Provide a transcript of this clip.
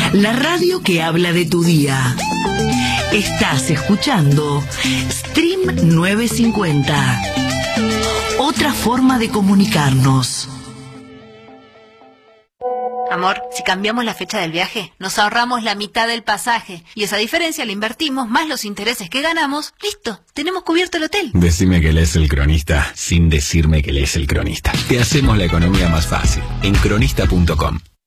la radio que habla de tu día. Estás escuchando Stream 950. Otra forma de comunicarnos. Amor, si cambiamos la fecha del viaje, nos ahorramos la mitad del pasaje. Y esa diferencia la invertimos, más los intereses que ganamos. ¡Listo! Tenemos cubierto el hotel. Decime que lees El Cronista, sin decirme que lees El Cronista. Te hacemos la economía más fácil. En cronista.com.